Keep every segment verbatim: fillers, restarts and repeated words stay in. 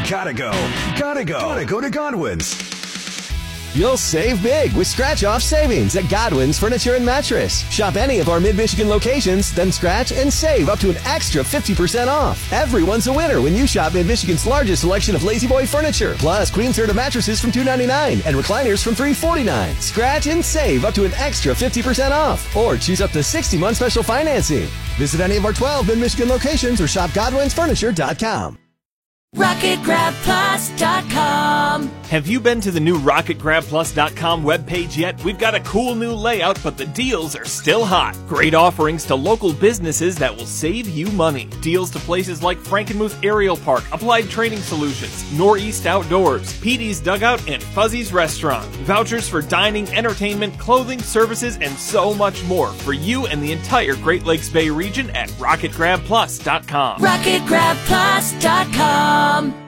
Gotta go. Gotta go. Gotta go to Godwin's. You'll save big with scratch-off savings at Godwin's Furniture and Mattress. Shop any of our Mid-Michigan locations, then scratch and save up to an extra fifty percent off. Everyone's a winner when you shop Mid-Michigan's largest selection of Lazy Boy furniture, plus Queen Serta mattresses from two ninety-nine and recliners from three forty-nine. Scratch and save up to an extra fifty percent off, or choose up to sixty month special financing. Visit any of our twelve Mid-Michigan locations or shop godwins furniture dot com. rocket grab plus dot com. Have you been to the new rocket grab plus dot com webpage yet? We've got a cool new layout, but the deals are still hot. Great offerings to local businesses that will save you money. Deals to places like Frankenmuth Aerial Park, Applied Training Solutions, Northeast Outdoors, P D's Dugout, and Fuzzy's Restaurant. Vouchers for dining, entertainment, clothing, services, and so much more for you and the entire Great Lakes Bay region at rocket grab plus dot com. rocket grab plus dot com.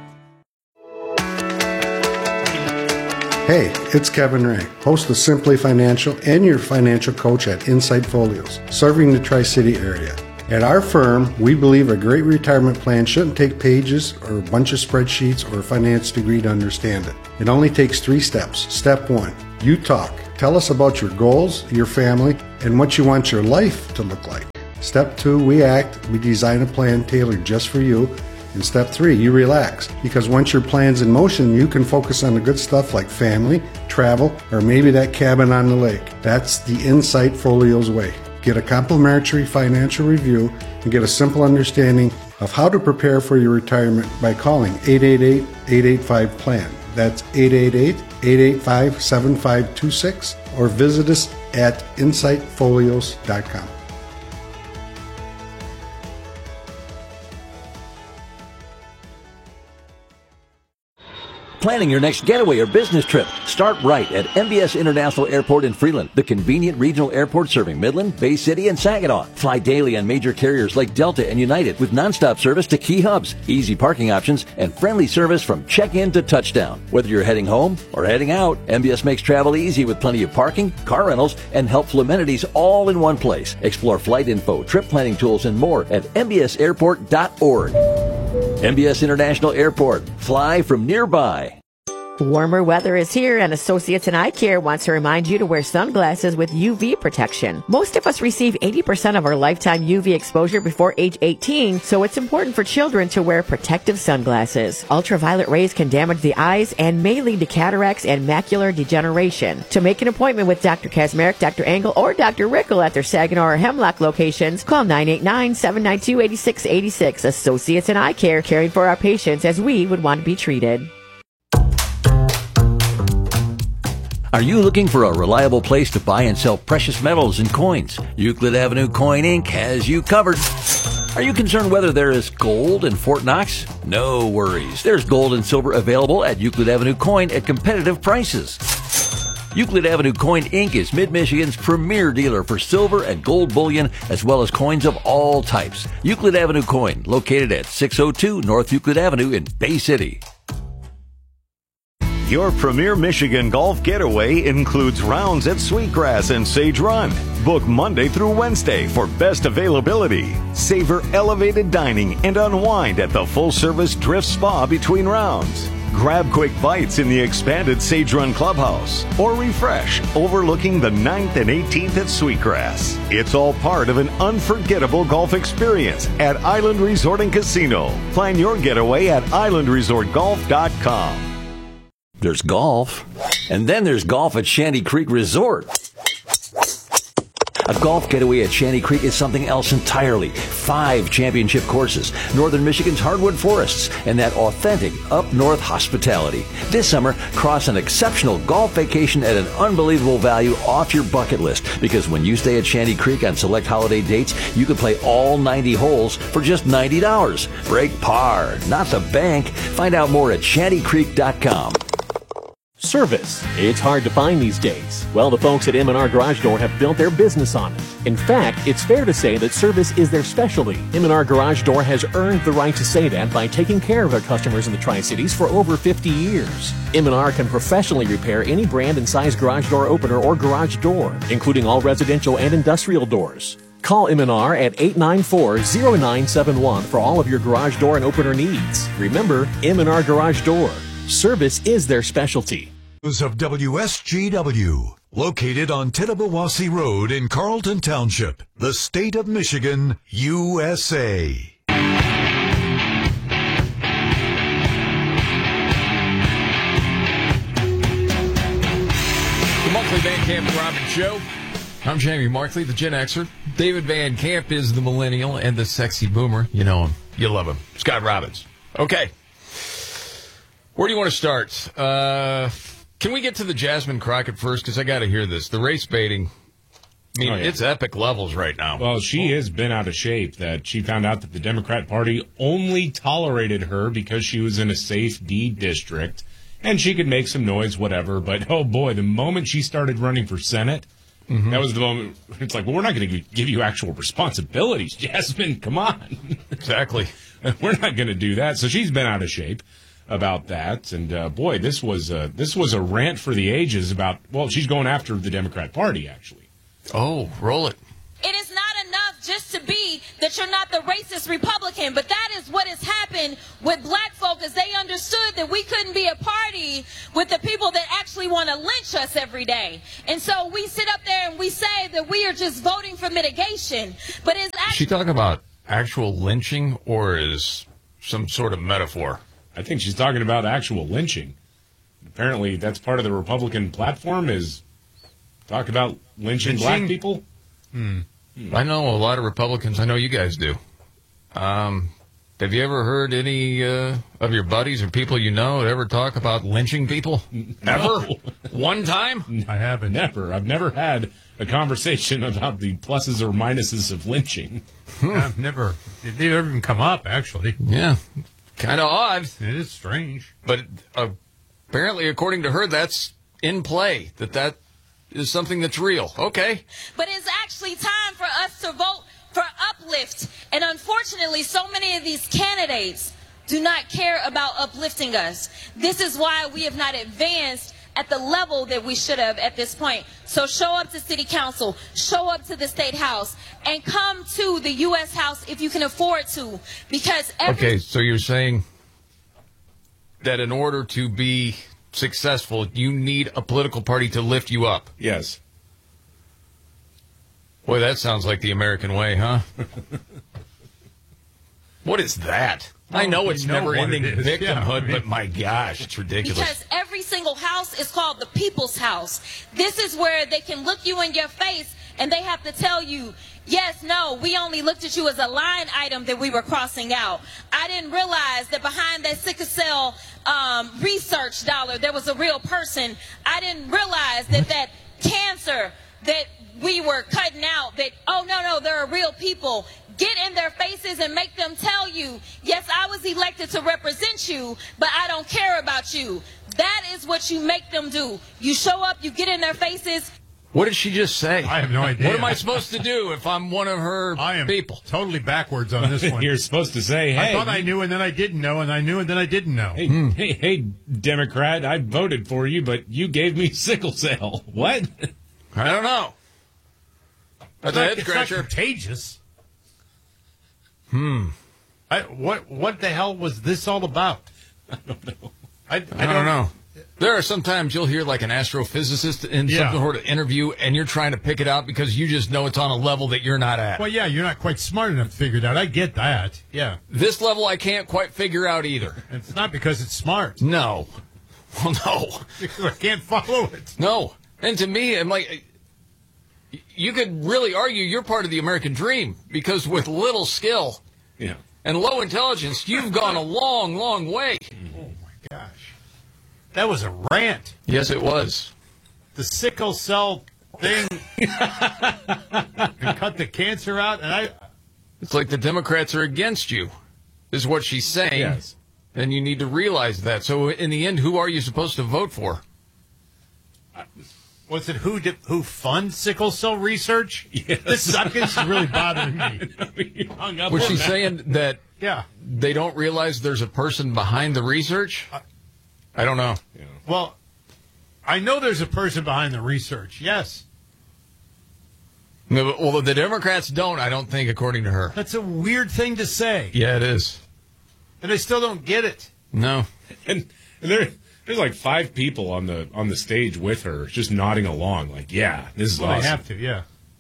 Hey, it's Kevin Ray, host of Simply Financial and your financial coach at Insight Folios, serving the Tri-City area. At our firm, we believe a great retirement plan shouldn't take pages or a bunch of spreadsheets or a finance degree to understand it. It only takes three steps. Step one, you talk. Tell us about your goals, your family, and what you want your life to look like. Step two, we act. We design a plan tailored just for you. And step three, you relax, because once your plan's in motion, you can focus on the good stuff like family, travel, or maybe that cabin on the lake. That's the Insight Folios way. Get a complimentary financial review and get a simple understanding of how to prepare for your retirement by calling eight eight eight, eight eight five, P L A N. That's eight eight eight, eight eight five, seven five two six, or visit us at insight folios dot com. Planning your next getaway or business trip? Start right at M B S International Airport in Freeland, the convenient regional airport serving Midland, Bay City, and Saginaw. Fly daily on major carriers like Delta and United with nonstop service to key hubs, easy parking options, and friendly service from check-in to touchdown. Whether you're heading home or heading out, M B S makes travel easy with plenty of parking, car rentals, and helpful amenities all in one place. Explore flight info, trip planning tools, and more at m b s airport dot org. M B S International Airport. Fly from nearby. Warmer weather is here, and Associates in Eye Care wants to remind you to wear sunglasses with U V protection. Most of us receive eighty percent of our lifetime U V exposure before age eighteen, so it's important for children to wear protective sunglasses. Ultraviolet rays can damage the eyes and may lead to cataracts and macular degeneration. To make an appointment with Doctor Kazmarek, Doctor Engel, or Doctor Rickle at their Saginaw or Hemlock locations, call nine eight nine, seven nine two, eight six eight six. Associates in Eye Care, caring for our patients as we would want to be treated. Are you looking for a reliable place to buy and sell precious metals and coins? Euclid Avenue Coin Incorporated has you covered. Are you concerned whether there is gold in Fort Knox? No worries. There's gold and silver available at Euclid Avenue Coin at competitive prices. Euclid Avenue Coin Incorporated is Mid-Michigan's premier dealer for silver and gold bullion, as well as coins of all types. Euclid Avenue Coin, located at six oh two North Euclid Avenue in Bay City. Your premier Michigan golf getaway includes rounds at Sweetgrass and Sage Run. Book Monday through Wednesday for best availability. Savor elevated dining and unwind at the full-service Drift Spa between rounds. Grab quick bites in the expanded Sage Run Clubhouse, or refresh overlooking the ninth and eighteenth at Sweetgrass. It's all part of an unforgettable golf experience at Island Resort and Casino. Plan your getaway at island resort golf dot com. There's golf, and then there's golf at Shanty Creek Resort. A golf getaway at Shanty Creek is something else entirely. Five championship courses, Northern Michigan's hardwood forests, and that authentic up-north hospitality. This summer, cross an exceptional golf vacation at an unbelievable value off your bucket list, because when you stay at Shanty Creek on select holiday dates, you can play all ninety holes for just ninety dollars. Break par, not the bank. Find out more at shanty creek dot com. Service. It's hard to find these days. Well, the folks at M and R Garage Door have built their business on it. In fact, it's fair to say that service is their specialty. M and R Garage Door has earned the right to say that by taking care of their customers in the Tri-Cities for over fifty years. M and R can professionally repair any brand and size garage door opener or garage door, including all residential and industrial doors. Call M and R at eight nine four, zero nine seven one for all of your garage door and opener needs. Remember, M and R Garage Door. Service is their specialty. Of W S G W, located on Tittabawassee Road in Carlton Township, the state of Michigan, U S A. The monthly Van Camp and Robbins Show. I'm Jamie Markley, the Gen Xer. David Van Camp is the millennial and the sexy boomer. You know him. You love him. Scott Robbins. Okay. Where do you want to start? Uh, can we get to the Jasmine Crockett first? Because I got to hear this. The race baiting, I mean, oh, yeah. It's epic levels right now. Well, she has been out of shape. That she found out that the Democrat Party only tolerated her because she was in a safe D district, and she could make some noise, whatever. But, oh, boy, the moment she started running for Senate, mm-hmm. that was the moment. It's like, well, we're not going to give you actual responsibilities, Jasmine. Come on. Exactly. We're not going to do that. So she's been out of shape about that. And, uh, boy, this was, a, this was a rant for the ages about, well, she's going after the Democrat Party, actually. Oh, roll it. It is not enough just to be that you're not the racist Republican, but that is what has happened with black folk, as they understood that we couldn't be a party with the people that actually want to lynch us every day. And so we sit up there and we say that we are just voting for mitigation. But is actually- she talking about actual lynching or is some sort of metaphor? I think she's talking about actual lynching. Apparently, that's part of the Republican platform is talk about lynching, lynching? black people. Hmm. I know a lot of Republicans. I know you guys do. Um, have you ever heard any uh, of your buddies or people you know ever talk about lynching people? No. Ever? One time? I haven't. Never. I've never had a conversation about the pluses or minuses of lynching. I've never. It didn't even come up, actually. Yeah. Kind of odd. It is strange. But uh, apparently, according to her, that's in play, that that is something that's real. Okay. But it's actually time for us to vote for uplift. And unfortunately, so many of these candidates do not care about uplifting us. This is why we have not advanced at the level that we should have at this point. So show up to City Council, show up to the State House, and come to the U S House if you can afford to. Because every- Okay, so you're saying that in order to be successful, you need a political party to lift you up. Yes. Boy, that sounds like the American way, huh? What is that? Oh, I know it's know never-ending it victimhood, yeah, I mean, but my gosh, it's ridiculous. Because every single house is called the People's House. This is where they can look you in your face and they have to tell you, yes, no, we only looked at you as a line item that we were crossing out. I didn't realize that behind that sickle cell um, research dollar, there was a real person. I didn't realize that that cancer that we were cutting out, that, oh, no, no, there are real people. Get in their faces and make them tell you, yes, I was elected to represent you, but I don't care about you. That is what you make them do. You show up, you get in their faces. What did she just say? I have no idea. What am I supposed to do if I'm one of her I am people? Totally backwards on this one. You're supposed to say, hey. I thought I knew and then I didn't know, and I knew and then I didn't know. Hey, hmm. hey, hey, Democrat, I voted for you, but you gave me sickle cell. What? I don't know. That's it's a not, head it's scratcher. Not contagious. Hmm. I, what what the hell was this all about? I don't know. I, I, I don't, don't know. There are sometimes you'll hear like an astrophysicist in yeah. some sort of interview, and you're trying to pick it out because you just know it's on a level that you're not at. Well, yeah, you're not quite smart enough to figure it out. I get that. Yeah. This level I can't quite figure out either. It's not because it's smart. No. Well, no. Because I can't follow it. No. And to me, I'm like, you could really argue you're part of the American dream because with little skill yeah. and low intelligence, you've gone a long, long way. Oh, my gosh. That was a rant. Yes, it was. The sickle cell thing and cut the cancer out. And I. It's like the Democrats are against you, is what she's saying. Yes. And you need to realize that. So in the end, who are you supposed to vote for? Was it who did, who funds sickle cell research? Yes. This, this is really bothering me. Was she saying that yeah. they don't realize there's a person behind the research? I don't know. Yeah. Well, I know there's a person behind the research, yes. No, but- well, the Democrats don't, I don't think, according to her. That's a weird thing to say. Yeah, it is. And I still don't get it. No. And, and there, there's like five people on the on the stage with her, just nodding along, like, yeah, this is Well, awesome. they have to, yeah.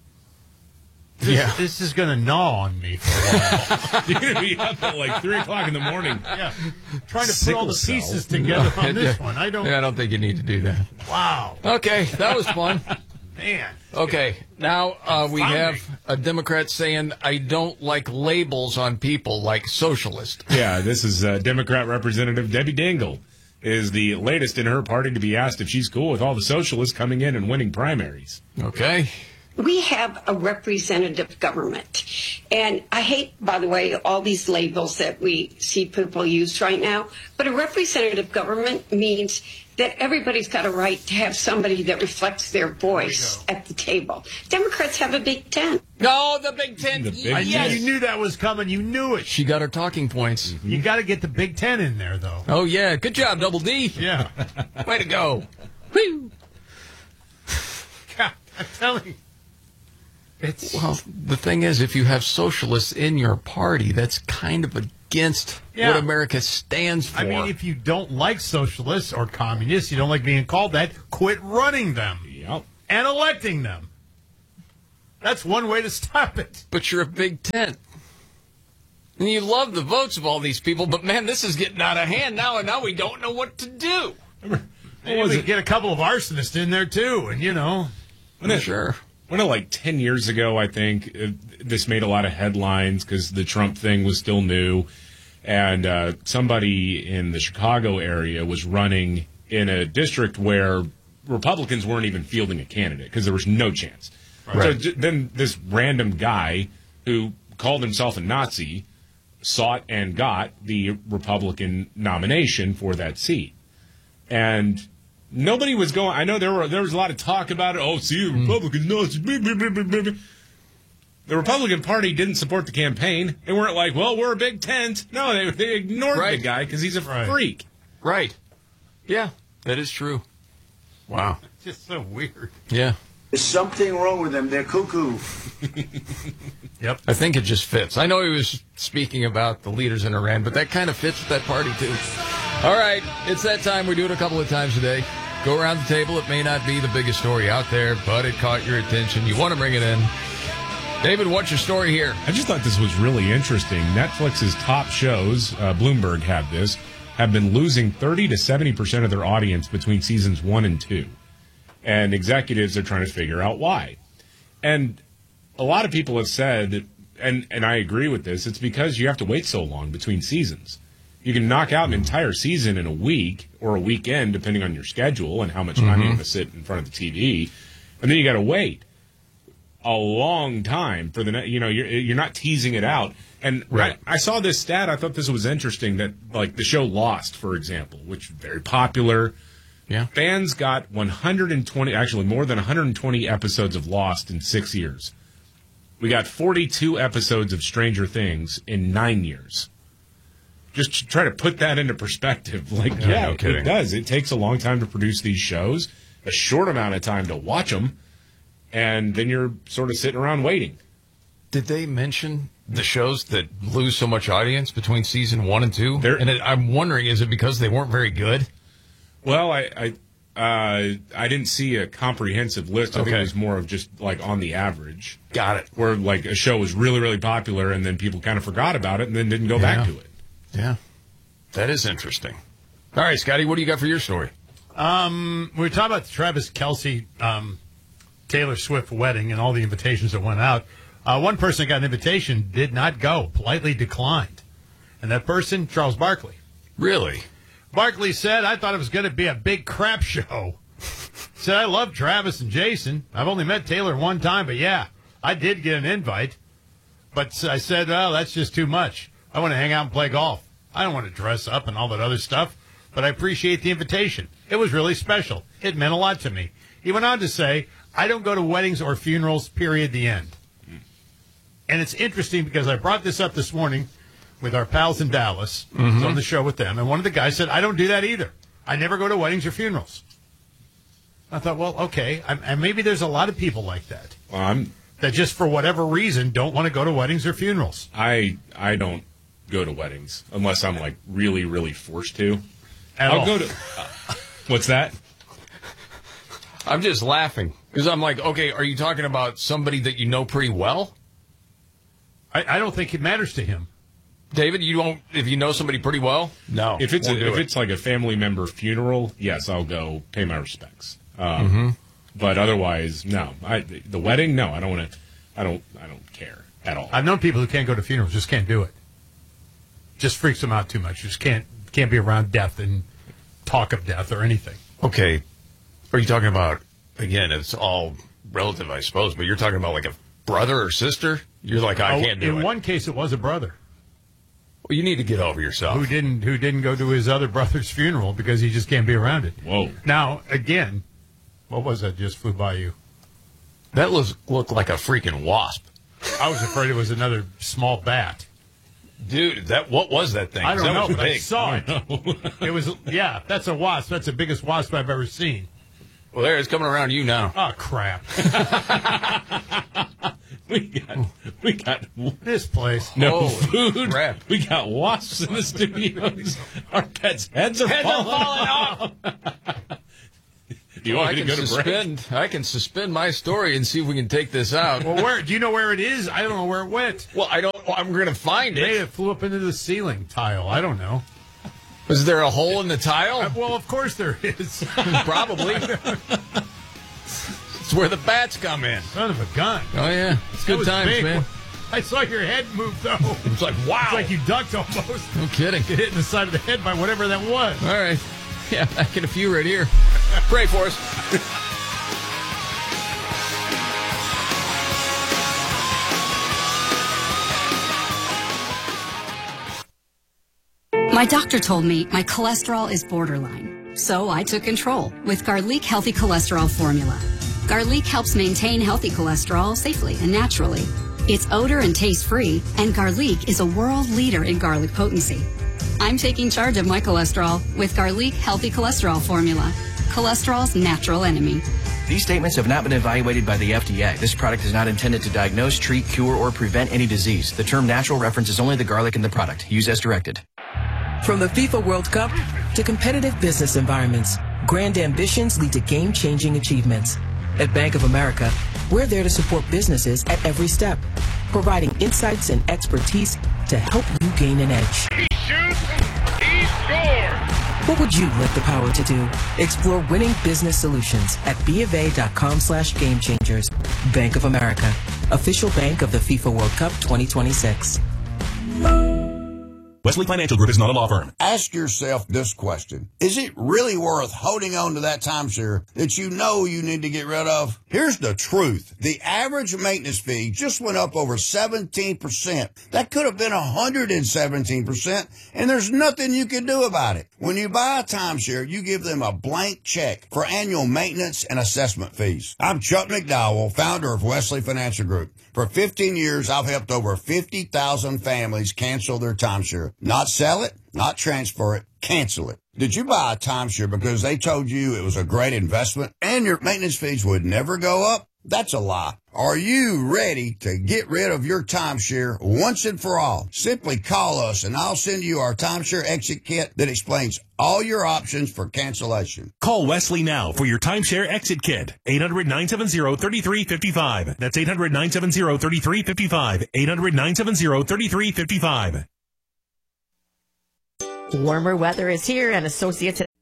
This, Yeah. this is going to gnaw on me for a while. You're going to be up at like three o'clock in the morning. Yeah. Trying to Sickle put all the cell. pieces together on this Yeah. one. I don't. Yeah, I don't think you need to do that. Wow. Okay, that was fun. Man. Okay, now uh, we Founding. have a Democrat saying, I don't like labels on people like socialist. Yeah, this is uh, Democrat Representative Debbie Dingell is the latest in her party to be asked if she's cool with all the socialists coming in and winning primaries. Okay. We have a representative government. And I hate, by the way, all these labels that we see people use right now. But a representative government means that everybody's got a right to have somebody that reflects their voice at the table. Democrats have a Big Ten. No, the Big Ten. The Big I Ten. knew, you knew that was coming. You knew it. She got her talking points. You got to get the Big Ten in there, though. Oh, yeah. Good job, Double D. Yeah. Way to go. Woo. God, I'm telling you. It's, Well, the thing is, if you have socialists in your party, that's kind of against Yeah. what America stands for. I mean, if you don't like socialists or communists, you don't like being called that, quit running them Yep. and electing them. That's one way to stop it. But you're a big tent. And you love the votes of all these people, but man, this is getting out of hand now, and now we don't know what to do. Maybe we could get a couple of arsonists in there, too, and, you know. Sure. When it, like ten years ago, I think uh, this made a lot of headlines because the Trump thing was still new, and uh, somebody in the Chicago area was running in a district where Republicans weren't even fielding a candidate because there was no chance. Right. So j- then this random guy who called himself a Nazi sought and got the Republican nomination for that seat, and nobody was going. I know there were there was a lot of talk about it. Oh, see, the Republicans, no, it's blah, blah, blah, blah, blah. The Republican Party didn't support the campaign. They weren't like, well, we're a big tent. No, they they ignored Right. the guy because he's a Right. freak. Right. Yeah, that is true. Wow. It's just so weird. Yeah. There's something wrong with them. They're cuckoo. Yep. I think it just fits. I know he was speaking about the leaders in Iran, but that kind of fits with that party, too. All right, it's that time. We do it a couple of times a day. Go around the table. It may not be the biggest story out there, but it caught your attention. You want to bring it in. David, what's your story here? I just thought this was really interesting. Netflix's top shows, uh, Bloomberg had this, have been losing thirty to seventy percent of their audience between seasons one and two. And executives are trying to figure out why. And a lot of people have said, and, and I agree with this, it's because you have to wait so long between seasons. You can knock out an entire season in a week or a weekend, depending on your schedule and how much time you have to sit in front of the T V. And then you got to wait a long time for the, ne- you know, you're, you're not teasing it out. And Right. I, I saw this stat. I thought this was interesting that, like, the show Lost, for example, which is very popular. Yeah. Fans got one hundred twenty, actually more than one hundred twenty episodes of Lost in six years. We got forty-two episodes of Stranger Things in nine years. Just to try to put that into perspective. Like, Yeah, yeah, no it kidding. does. It takes a long time to produce these shows, a short amount of time to watch them, and then you're sort of sitting around waiting. Did they mention the shows that lose so much audience between season one and two? There- and it, I'm wondering, is it because they weren't very good? Well, I I, uh, I didn't see a comprehensive list. I think Okay. it was more of just like on the average. Got it. Where like a show was really, really popular and then people kind of forgot about it and then didn't go Yeah. back to it. Yeah. That is interesting. All right, Scotty, what do you got for your story? Um, we were talking about the Travis Kelce, um, Taylor Swift wedding and all the invitations that went out. Uh, one person that got an invitation did not go, politely declined. And that person, Charles Barkley. Really? Barkley said, I thought it was going to be a big crap show. Said, I love Travis and Jason. I've only met Taylor one time, but yeah, I did get an invite. But I said, well, that's just too much. I want to hang out and play golf. I don't want to dress up and all that other stuff, but I appreciate the invitation. It was really special. It meant a lot to me. He went on to say, I don't go to weddings or funerals, period, the end. And it's interesting because I brought this up this morning with our pals in Dallas. I was on the show with them, and one of the guys said, I don't do that either. I never go to weddings or funerals. I thought, well, okay, I, and maybe there's a lot of people like that. Well, I'm that just for whatever reason don't want to go to weddings or funerals. I I don't go to weddings unless I'm like really, really forced to. At I'll all. go to. Uh, what's that? I'm just laughing because I'm like, okay, are you talking about somebody that you know pretty well? I, I don't think it matters to him. David, you don't. If you know somebody pretty well, no. If it's a, won't do if it. it's like a family member funeral, yes, I'll go pay my respects. Um, Mm-hmm. But otherwise, no. I, the wedding, no. I don't want to. I don't. I don't care at all. I've known people who can't go to funerals, just can't do it. Just freaks them out too much. Just can't can't be around death and talk of death or anything. Okay, are you talking about again? It's all relative, I suppose. But you're talking about like a brother or sister. You're like, I Oh, can't do in it. In one case, it was a brother. Well, you need to get over yourself. Who didn't who didn't go to his other brother's funeral because he just can't be around it. Whoa. Now, again, what was that just flew by you? That was, looked like a freaking wasp. I was afraid it was another small bat. Dude, that what was that thing? I don't that know, was but I big. saw it. It was, yeah, that's a wasp. That's the biggest wasp I've ever seen. Well, there, it's coming around you now. Oh, crap. we got, we got this place. No Holy food. Crap. We got wasps in the studios. Our pets' heads are Heads are falling, falling off. Do you Well, want I me to can go to break? suspend. I can suspend my story and see if we can take this out. Well, where do you know where it is? I don't know where it went. Well, I don't. I'm going to find Maybe it. it flew up into the ceiling tile. I don't know. Was there a hole in the tile? Uh, well, of course there is. Probably. It's where the bats come in. Son of a gun. Oh yeah, it's That good was times, big. man. I saw your head move though. It's like wow. It's like you ducked almost. No kidding. Get hit in the side of the head by whatever that was. All right. Yeah, back in a few right here. Pray for us. My doctor told me my cholesterol is borderline, so I took control with Garlic Healthy Cholesterol Formula. Garlic helps maintain healthy cholesterol safely and naturally. It's odor and taste-free, and Garlic is a world leader in garlic potency. I'm taking charge of my cholesterol with Garlic Healthy Cholesterol Formula, cholesterol's natural enemy. These statements have not been evaluated by the F D A. This product is not intended to diagnose, treat, cure, or prevent any disease. The term natural references only the garlic in the product. Use as directed. From the FIFA World Cup to competitive business environments, grand ambitions lead to game-changing achievements. At Bank of America, we're there to support businesses at every step, providing insights and expertise to help you gain an edge. He shoots, he scores! What would you like the power to do? Explore winning business solutions at BofA.com slash game changers. Bank of America, official bank of the FIFA World Cup twenty twenty-six. Wesley Financial Group is not a law firm. Ask yourself this question. Is it really worth holding on to that timeshare that you know you need to get rid of? Here's the truth. The average maintenance fee just went up over seventeen percent. That could have been one hundred seventeen percent, and there's nothing you can do about it. When you buy a timeshare, you give them a blank check for annual maintenance and assessment fees. I'm Chuck McDowell, founder of Wesley Financial Group. For fifteen years, I've helped over fifty thousand families cancel their timeshare. Not sell it, not transfer it, cancel it. Did you buy a timeshare because they told you it was a great investment and your maintenance fees would never go up? That's a lie. Are you ready to get rid of your timeshare once and for all? Simply call us and I'll send you our timeshare exit kit that explains all your options for cancellation. Call Wesley now for your timeshare exit kit. eight hundred, nine seven zero, three three five five. That's eight hundred, nine seven zero, three three five five. eight hundred, nine seven zero, three three five five. Warmer weather is here, and associates